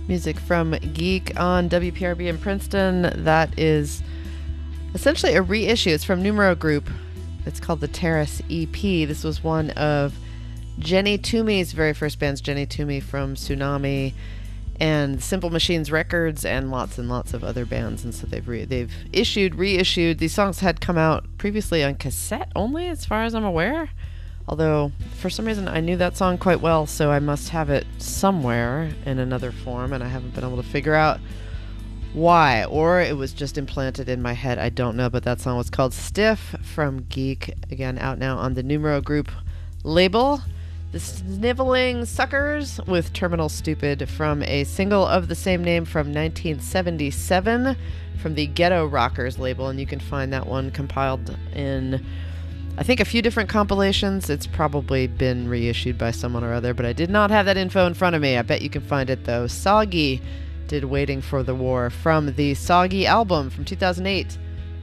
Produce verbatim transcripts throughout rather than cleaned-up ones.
Music from Geek on W P R B in Princeton. That is essentially a reissue. It's from Numero Group. It's called the Terrace E P. This was one of Jenny Toomey's very first bands. Jenny Toomey from Tsunami and Simple Machines Records and lots and lots of other bands. And so they've re- they've issued, reissued. These songs had come out previously on cassette only, as far as I'm aware. Although, for some reason, I knew that song quite well, so I must have it somewhere in another form, and I haven't been able to figure out why. Or it was just implanted in my head. I don't know, but that song was called Stiff from Geek. Again, out now on the Numero Group label. The Sniveling Suckers with Terminal Stupid from a single of the same name from nineteen seventy-seven from the Ghetto Rockers label, and you can find that one compiled in, I think, a few different compilations. It's probably been reissued by someone or other, but I did not have that info in front of me. I bet you can find it, though. Soggy did Waiting for the War from the Soggy album from two thousand eight.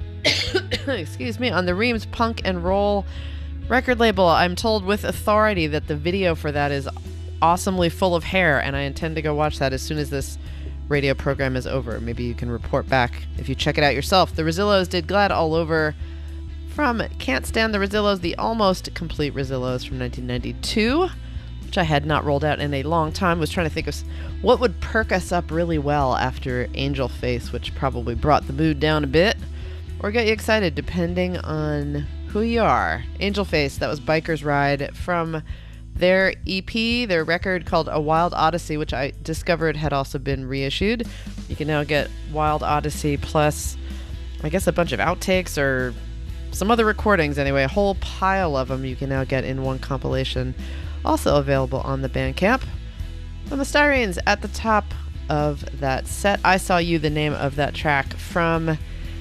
Excuse me, on the Reams Punk and Roll record label. I'm told with authority that the video for that is awesomely full of hair, and I intend to go watch that as soon as this radio program is over. Maybe you can report back if you check it out yourself. The Rosillos did Glad All Over from Can't Stand the Rosillos, the almost complete Rosillos from nineteen ninety-two, which I had not rolled out in a long time. Was trying to think of what would perk us up really well after Angel Face, which probably brought the mood down a bit, or get you excited, depending on who you are. Angel Face, that was Biker's Ride from their E P, their record called A Wild Odyssey, which I discovered had also been reissued. You can now get Wild Odyssey plus, I guess, a bunch of outtakes or some other recordings anyway. A whole pile of them you can now get in one compilation. Also available on the Bandcamp. And the Styrenes at the top of that set. I Saw You, the name of that track, from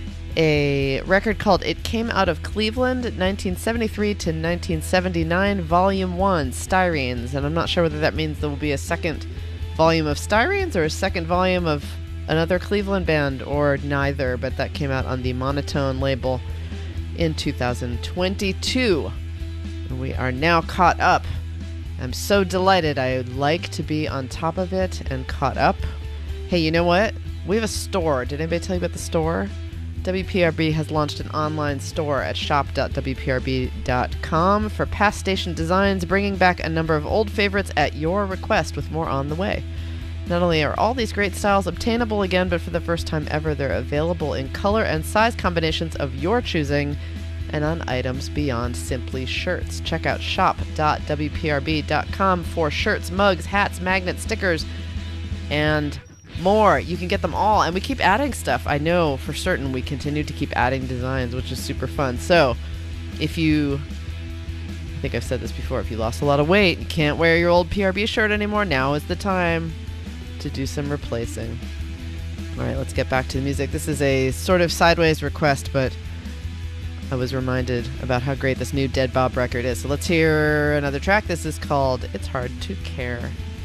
a record called It Came Out of Cleveland, nineteen seventy-three to nineteen seventy-nine, Volume one, Styrenes. And I'm not sure whether that means there will be a second volume of Styrenes or a second volume of another Cleveland band, or neither, but that came out on the Monotone label in two thousand twenty-two. And we are now caught up. I'm so delighted. I would like to be on top of it and caught up. Hey, you know what? We have a store. Did anybody tell you about the store? W P R B has launched an online store at shop dot w p r b dot com for past station designs, bringing back a number of old favorites at your request, with more on the way. Not only are all these great styles obtainable again, but for the first time ever, they're available in color and size combinations of your choosing and on items beyond simply shirts. Check out shop dot w p r b dot com for shirts, mugs, hats, magnets, stickers, and more. You can get them all, and we keep adding stuff. I know for certain we continue to keep adding designs, which is super fun. So if you, I think I've said this before, if you lost a lot of weight, you can't wear your old P R B shirt anymore, now is the time to do some replacing. All right, let's get back to the music. This is a sort of sideways request, but I was reminded about how great this new Dead Bob record is. So let's hear another track. This is called It's Hard to Care.